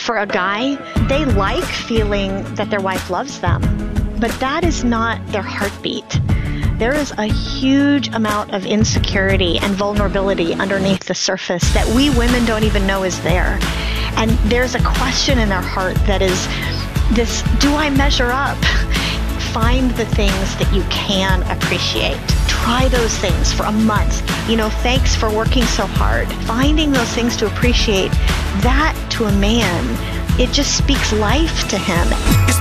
For a guy, they like feeling that their wife loves them, but that is not their heartbeat. There is a huge amount of insecurity and vulnerability underneath the surface that we women don't even know is there. And there's a question in their heart that is this, do I measure up? Find the things that you can appreciate. Try those things for a month. Thanks for working so hard. Finding those things to appreciate, that to a man, it just speaks life to him.